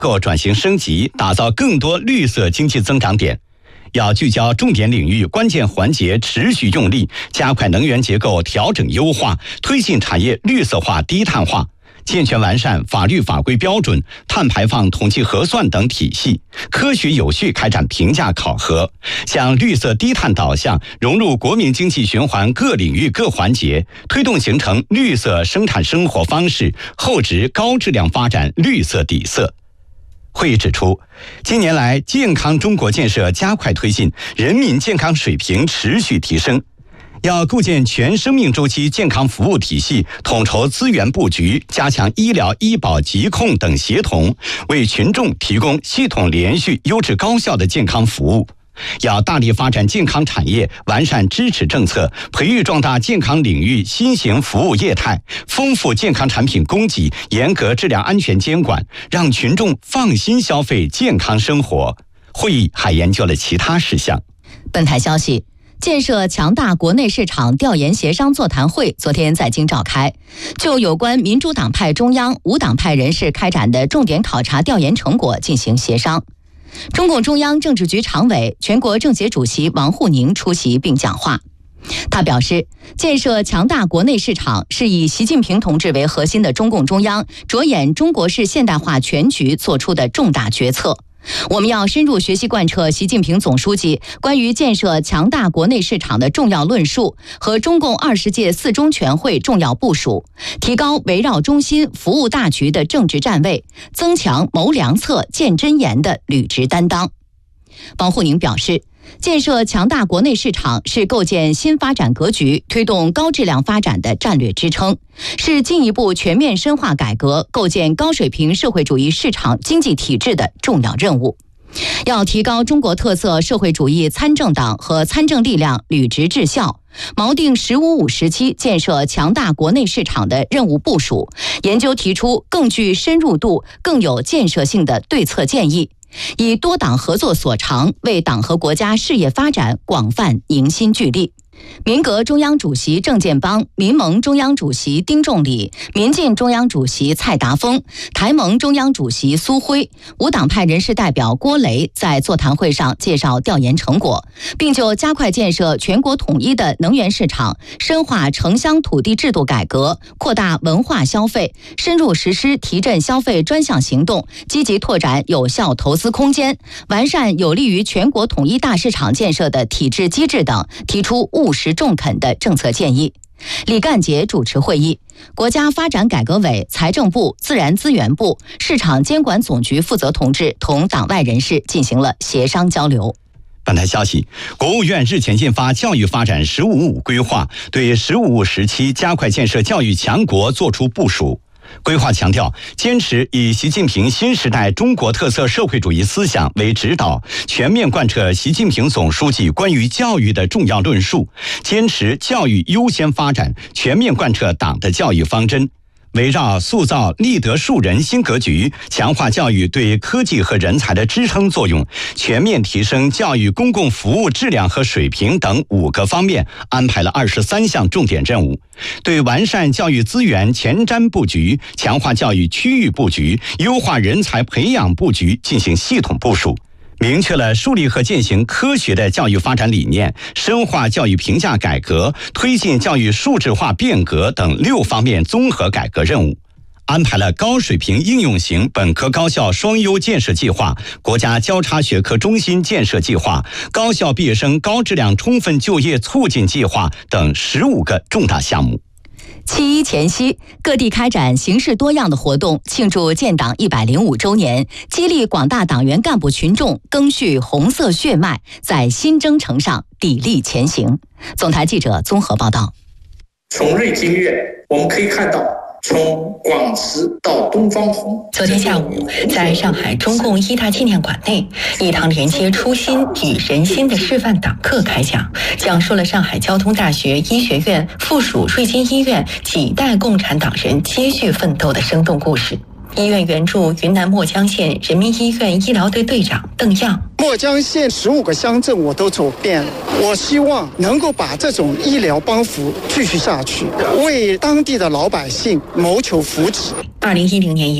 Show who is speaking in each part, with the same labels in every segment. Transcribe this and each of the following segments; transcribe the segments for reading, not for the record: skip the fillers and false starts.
Speaker 1: 够转型升级，打造更多绿色经济增长点。要聚焦重点领域、关键环节，持续用力，加快能源结构调整优化，推进产业绿色化、低碳化，健全完善法律法规标准、碳排放统计核算等体系，科学有序开展评价考核，向绿色低碳导向融入国民经济循环各领域各环节，推动形成绿色生产生活方式，厚植高质量发展绿色底色。会议指出，近年来健康中国建设加快推进，人民健康水平持续提升。要构建全生命周期健康服务体系，统筹资源布局，加强医疗医保疾控等协同，为群众提供系统连续优质高效的健康服务。要大力发展健康产业，完善支持政策，培育壮大健康领域新型服务业态，丰富健康产品供给，严格质量安全监管，让群众放心消费健康生活。会议还研究了其他事项。
Speaker 2: 本台消息，建设强大国内市场调研协商座谈会昨天在京召开，就有关民主党派中央、无党派人士开展的重点考察调研成果进行协商。中共中央政治局常委、全国政协主席王沪宁出席并讲话。他表示，建设强大国内市场是以习近平同志为核心的中共中央着眼中国式现代化全局做出的重大决策。我们要深入学习贯彻习近平总书记关于建设强大国内市场的重要论述和中共20届4中全会重要部署，提高围绕中心服务大局的政治站位，增强谋良策、建真言的履职担当。王沪宁表示，建设强大国内市场是构建新发展格局、推动高质量发展的战略支撑，是进一步全面深化改革、构建高水平社会主义市场经济体制的重要任务。要提高中国特色社会主义参政党和参政力量履职治效，锚定“15+5”时期建设强大国内市场的任务部署，研究提出更具深入度、更有建设性的对策建议，以多党合作所长，为党和国家事业发展广泛凝心聚力。民革中央主席郑建邦、民盟中央主席丁仲礼、民进中央主席蔡达峰、台盟中央主席苏辉、无党派人士代表郭雷在座谈会上介绍调研成果，并就加快建设全国统一的能源市场、深化城乡土地制度改革、扩大文化消费、深入实施提振消费专项行动、积极拓展有效投资空间、完善有利于全国统一大市场建设的体制机制等，提出务实中肯的政策建议。李干杰主持会议，国家发展改革委、财政部、自然资源部、市场监管总局负责同志同党外人士进行了协商交流。
Speaker 1: 本台消息，国务院日前印发教育发展“15+5”规划，对“15+5”时期加快建设教育强国作出部署。规划强调，坚持以习近平新时代中国特色社会主义思想为指导，全面贯彻习近平总书记关于教育的重要论述，坚持教育优先发展，全面贯彻党的教育方针。围绕塑造立德树人新格局，强化教育对科技和人才的支撑作用，全面提升教育公共服务质量和水平等5个方面，安排了23项重点任务。对完善教育资源前瞻布局，强化教育区域布局，优化人才培养布局进行系统部署。明确了树立和践行科学的教育发展理念，深化教育评价改革，推进教育数字化变革等6方面综合改革任务，安排了高水平应用型本科高校双优建设计划、国家交叉学科中心建设计划、高校毕业生高质量充分就业促进计划等15个重大项目。
Speaker 2: 7.1前夕，各地开展形式多样的活动，庆祝建党105周年，激励广大党员干部群众赓续红色血脉，在新征程上砥砺前行。总台记者综合报道。
Speaker 3: 从瑞金月，我们可以看到从广慈到东方红。
Speaker 4: 昨天下午，在上海中共一大纪念馆内，一堂连接初心与人心的示范党课开讲，讲述了上海交通大学医学院附属瑞金医院几代共产党人接续奋斗的生动故事。医院援助云南墨江县人民医院医疗队队长邓样。
Speaker 5: 墨江县15个乡镇我都走遍了，我希望能够把这种医疗帮扶继续下去，为当地的老百姓谋求福祉。
Speaker 4: 2010年以来，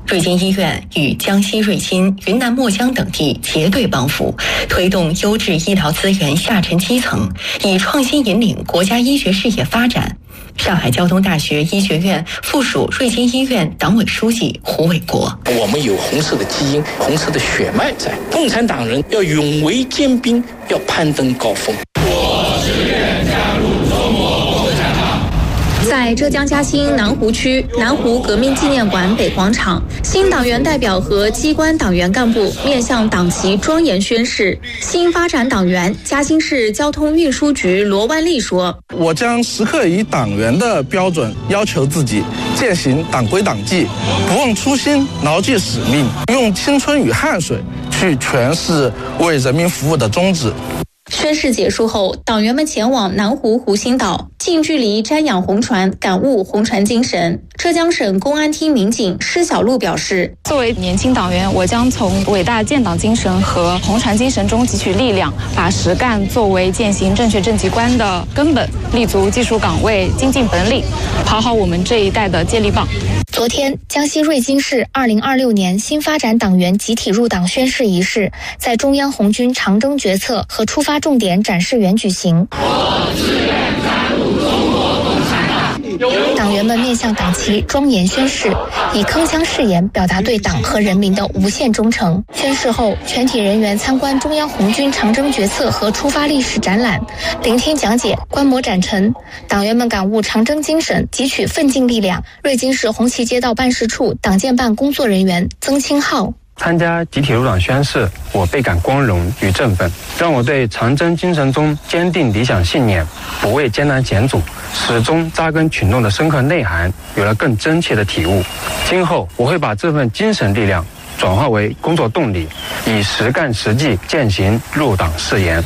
Speaker 4: 瑞金医院与江西瑞金、云南墨江等地结对帮扶，推动优质医疗资源下沉基层，以创新引领国家医学事业发展。上海交通大学医学院附属瑞金医院党委书记胡伟国：
Speaker 3: 我们有红色的基因、红色的血脉在，共产党人要勇为坚冰，要攀登高峰。我志愿加入中国共产党。
Speaker 6: 在浙江嘉兴南湖区南湖革命纪念馆北广场，新党员代表和机关党员干部面向党旗庄严宣誓。新发展党员嘉兴市交通运输局罗万利说：“
Speaker 7: 我将时刻以党员的标准要求自己，践行党规党纪，不忘初心，牢记使命，用青春与汗水去诠释为人民服务的宗旨。”
Speaker 6: 宣誓结束后，党员们前往南湖湖心岛，近距离瞻仰红船，感悟红船精神。浙江省公安厅民警施小璐表示：“
Speaker 8: 作为年轻党员，我将从伟大建党精神和红船精神中汲取力量，把实干作为践行正确政绩观的根本，立足技术岗位，精进本领，跑好我们这一代的接力棒。”
Speaker 6: 昨天，江西瑞金市2026年新发展党员集体入党宣誓仪式在中央红军长征决策和出发重点展示园举行。我志愿加入中国共产党。党员们面向党旗庄严宣誓，以铿锵誓言表达对党和人民的无限忠诚。宣誓后，全体人员参观中央红军长征决策和出发历史展览，聆听讲解，观摩展陈。党员们感悟长征精神，汲取奋进力量。瑞金市红旗街道办事处党建办工作人员曾清浩：
Speaker 9: 参加集体入党宣誓，我倍感光荣与振奋，让我对长征精神中坚定理想信念、不畏艰难险阻、始终扎根群众的深刻内涵有了更真切的体悟。今后我会把这份精神力量转化为工作动力，以实干实际践行入党誓言。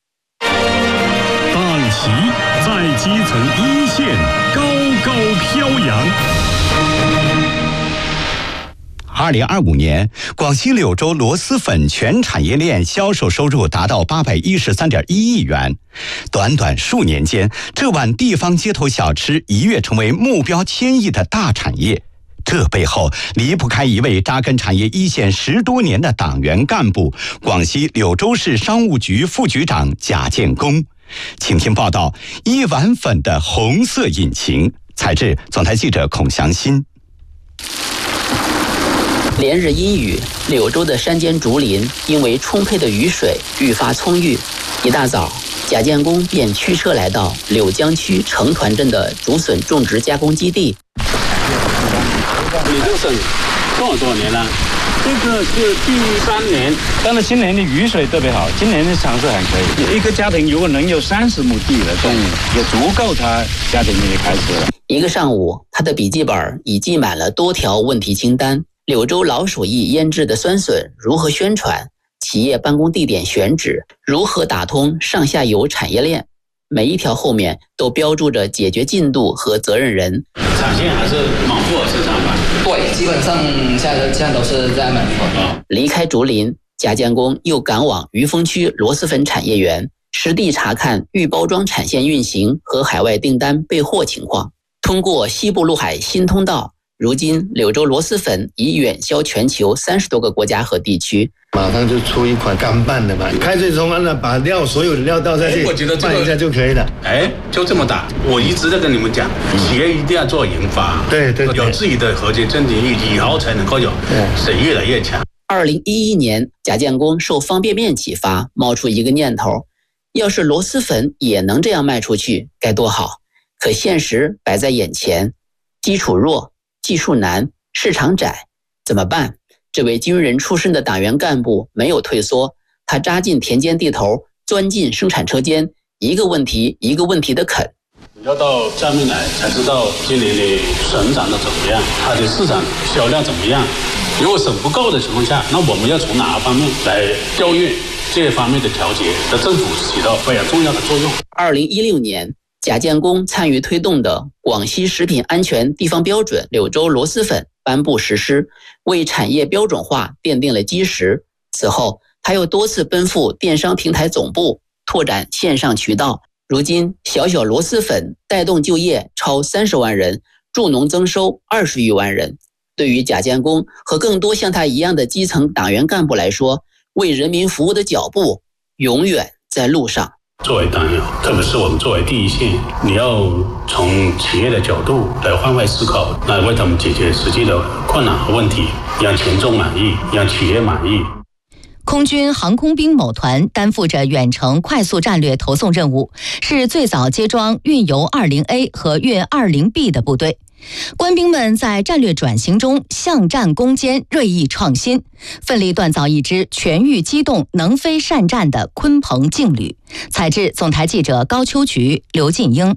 Speaker 10: 党旗在基层一线高高飘扬。
Speaker 1: 2025年，广西柳州螺蛳粉全产业链销售收入达到813.1亿元。短短数年间，这碗地方街头小吃一跃成为目标1000亿的大产业。这背后离不开一位扎根产业一线10多年的党员干部——广西柳州市商务局副局长贾建功。请听报道：一碗粉的红色引擎。采制总台记者孔祥新。
Speaker 11: 连日阴雨，柳州的山间竹林因为充沛的雨水愈发葱郁。一大早，贾建功便驱车来到柳江区成团镇的竹笋种植加工基地。
Speaker 12: 柳州笋多少年了？这个是第3年，但是今年的雨水特别好，今年的产出还可以。一个家庭如果能有30亩地的种，也足够他家庭也开始了。
Speaker 11: 一个上午，他的笔记本已记满了多条问题清单。柳州老手艺腌制的酸笋如何宣传？企业办公地点选址如何打通上下游产业链？每一条后面都标注着解决进度和责任人。
Speaker 12: 产线还是满货市场吧？
Speaker 13: 对，基本上现在都是在满货。
Speaker 11: 离开竹林，贾建功又赶往余丰区螺蛳粉产业园，实地查看预包装产线运行和海外订单备货情况。通过西部陆海新通道，如今柳州螺蛳粉已远销全球30多个国家和地区。
Speaker 14: 马上就出一款干拌的嘛，开水冲完了，把所有的料倒下去，
Speaker 12: 我觉得
Speaker 14: 拌一下就可以了。
Speaker 12: 就这么大。我一直在跟你们讲，企业一定要做研发，对，有自己的核心竞争力，以后才能够有谁越来越强。
Speaker 11: 2011年，贾建功受方便面启发，冒出一个念头：要是螺蛳粉也能这样卖出去，该多好！可现实摆在眼前，基础弱，技术难，市场窄，怎么办？这位军人出身的党员干部没有退缩，他扎进田间地头，钻进生产车间，一个问题一个问题的啃。
Speaker 12: 要到下面来才知道今年的笋长得怎么样，它的市场销量怎么样。如果笋不够的情况下，那我们要从哪方面来调运这方面的调节，那政府起到非常重要的作用。
Speaker 11: 2016年，贾建功参与推动的广西食品安全地方标准柳州螺蛳粉颁布实施，为产业标准化奠定了基石。此后，他又多次奔赴电商平台总部，拓展线上渠道。如今，小小螺蛳粉带动就业超30万人，助农增收20余万人。 对于贾建功和更多像他一样的基层党员干部来说，为人民服务的脚步永远在路上。
Speaker 15: 作为党员，特别是我们作为第一线，你要从企业的角度来换位思考，来为他们解决实际的困难和问题，让群众满意，让企业满意。
Speaker 2: 空军航空兵某团担负着远程快速战略投送任务，是最早接装运油 20A 和运 20B 的部队。官兵们在战略转型中向战攻坚，锐意创新，奋力锻造一支全域机动、能飞善战的鲲鹏劲旅。采制总台记者高秋菊、刘进英。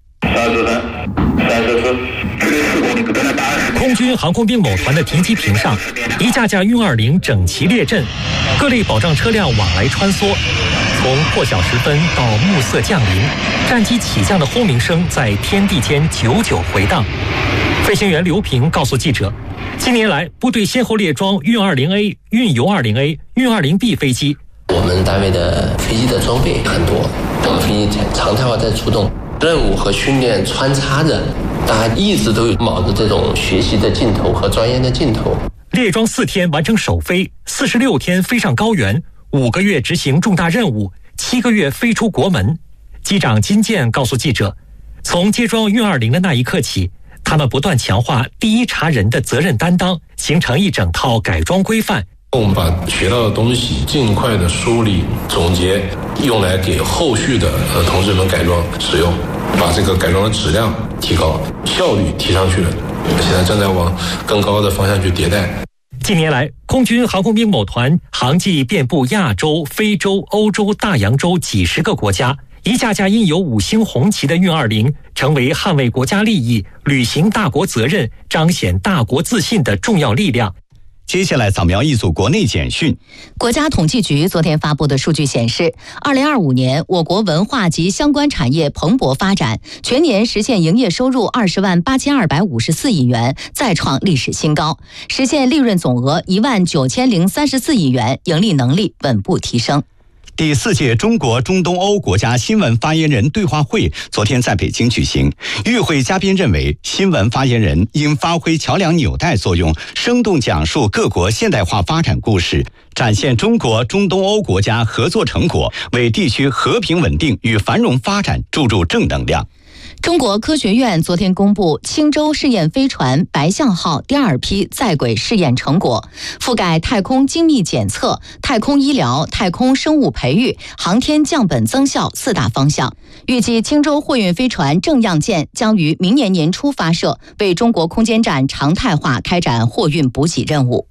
Speaker 16: 空军航空兵某团的停机坪上，一架架运20整齐列阵，各类保障车辆往来穿梭。从破晓时分到暮色降临，战机起降的轰鸣声在天地间久久回荡。飞行员刘平告诉记者，近年来部队先后列装运 20A、运油 20A、运 20B 飞机。
Speaker 17: 我们单位的飞机的装备很多，我们飞机常态化在出动，任务和训练穿插着，大家一直都有卯着这种学习的劲头和钻研的劲头。
Speaker 16: 列装4天完成首飞，46天飞上高原，5个月执行重大任务，7个月飞出国门。机长金健告诉记者，从接装运20的那一刻起，他们不断强化第一查人的责任担当，形成一整套改装规范。
Speaker 18: 我们把学到的东西尽快的梳理总结，用来给后续的同志们改装使用，把这个改装的质量提高，效率提上去了。现在正在往更高的方向去迭代。
Speaker 16: 近年来，空军航空兵某团航迹遍布亚洲、非洲、欧洲、大洋洲几十个国家，一架架印有5星红旗的运20，成为捍卫国家利益、履行大国责任、彰显大国自信的重要力量。
Speaker 1: 接下来扫描一组国内简讯。
Speaker 2: 国家统计局昨天发布的数据显示，2025年我国文化及相关产业蓬勃发展，全年实现营业收入20万8254亿元，再创历史新高，实现利润总额1万9034亿元，盈利能力稳步提升。
Speaker 1: 第4届中国中东欧国家新闻发言人对话会昨天在北京举行。与会嘉宾认为，新闻发言人应发挥桥梁纽带作用，生动讲述各国现代化发展故事，展现中国中东欧国家合作成果，为地区和平稳定与繁荣发展注入正能量。
Speaker 2: 中国科学院昨天公布青州试验飞船白象号第2批在轨试验成果，覆盖太空精密检测、太空医疗、太空生物培育、航天降本增效4大方向。预计青州货运飞船正样舰将于明年年初发射，为中国空间站常态化开展货运补给任务。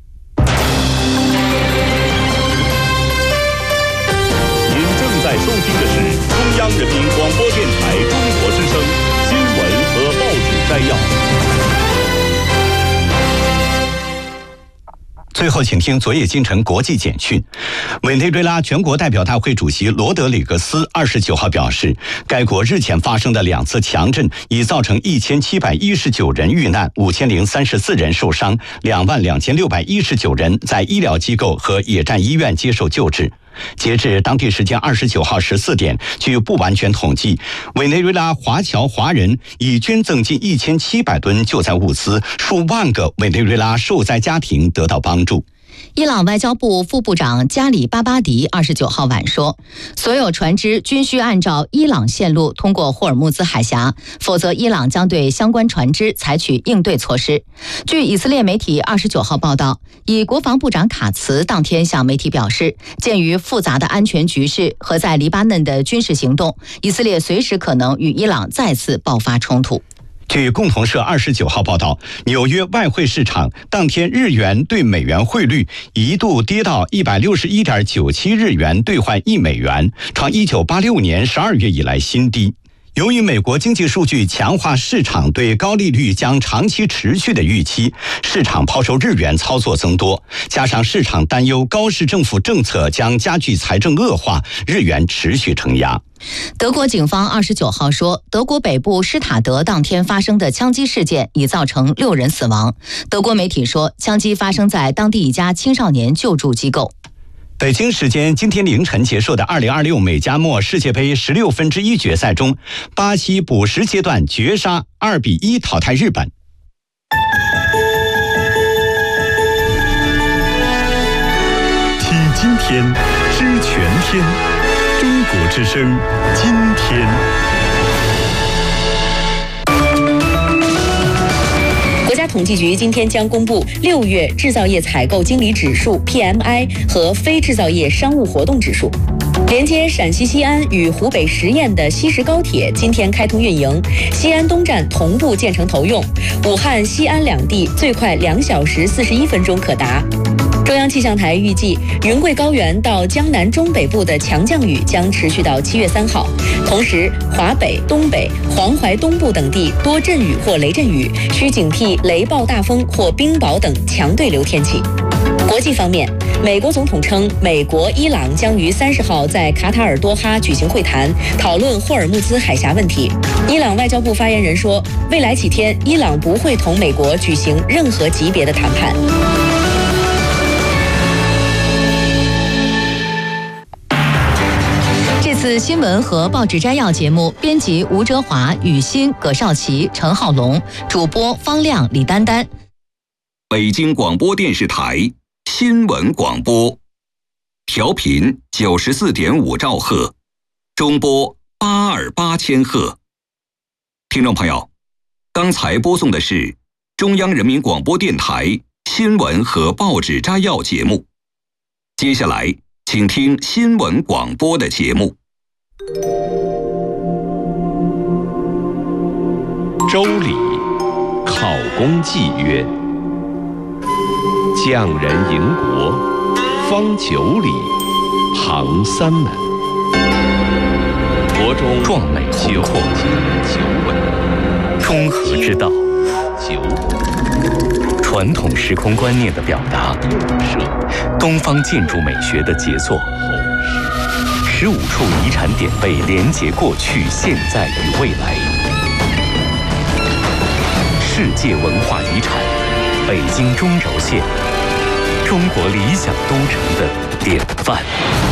Speaker 10: 您正在收听的是中央人民广播电台中国之声新闻和报纸摘要。
Speaker 1: 最后，请听昨夜今晨国际简讯。委内瑞拉全国代表大会主席罗德里格斯29号表示，该国日前发生的2次强震已造成1719人遇难，5034人受伤，22619人在医疗机构和野战医院接受救治。截至当地时间29号14点，据不完全统计，委内瑞拉华侨华人已捐赠近1700吨救灾物资，数万个委内瑞拉受灾家庭得到帮助。
Speaker 2: 伊朗外交部副部长加里巴巴迪29号晚说，所有船只均需按照伊朗线路通过霍尔木兹海峡，否则伊朗将对相关船只采取应对措施。据以色列媒体29号报道，以国防部长卡茨当天向媒体表示，鉴于复杂的安全局势和在黎巴嫩的军事行动，以色列随时可能与伊朗再次爆发冲突。
Speaker 1: 据共同社29号报道，纽约外汇市场当天日元对美元汇率一度跌到161.97日元兑换1美元，创1986年12月以来新低。由于美国经济数据强化市场对高利率将长期持续的预期，市场抛售日元操作增多，加上市场担忧高市政府政策将加剧财政恶化，日元持续承压。
Speaker 2: 德国警方29号说，德国北部施塔德当天发生的枪击事件已造成6人死亡。德国媒体说，枪击发生在当地一家青少年救助机构。
Speaker 1: 北京时间今天凌晨结束的2026美加墨世界杯16分之一决赛中，巴西补时阶段绝杀2-1淘汰日本。
Speaker 10: 今天，知全天。中国之声，今天。
Speaker 4: 国家统计局今天将公布6月制造业采购经理指数 PMI 和非制造业商务活动指数。连接陕西西安与湖北十堰的西石高铁今天开通运营，西安东站同步建成投用，武汉、西安两地最快2小时41分钟可达。中央气象台预计，云贵高原到江南中北部的强降雨将持续到7月3号，同时华北、东北、黄淮东部等地多阵雨或雷阵雨，需警惕雷暴大风或冰雹等强对流天气。国际方面，美国总统称，美国、伊朗将于30号在卡塔尔多哈举行会谈，讨论霍尔木兹海峡问题。伊朗外交部发言人说，未来几天，伊朗不会同美国举行任何级别的谈判。
Speaker 2: 这次新闻和报纸摘要节目，编辑吴哲华、雨欣、葛少奇、陈浩龙，主播方亮、李丹丹。
Speaker 19: 北京广播电视台新闻广播，调频94.5兆赫，中波828千赫。听众朋友，刚才播送的是中央人民广播电台新闻和报纸摘要节目。接下来，请听新闻广播的节目。
Speaker 20: 周礼，考公祭曰：匠人营国，方9里，旁3门。国中
Speaker 16: 壮美宏阔
Speaker 20: 9尾，
Speaker 16: 中和之道
Speaker 20: 9
Speaker 16: 传统时空观念的表达，东方建筑美学的杰作，15处遗产典贝连结过去、现在与未来。世界文化遗产，北京中轴线，中国理想都城的典范。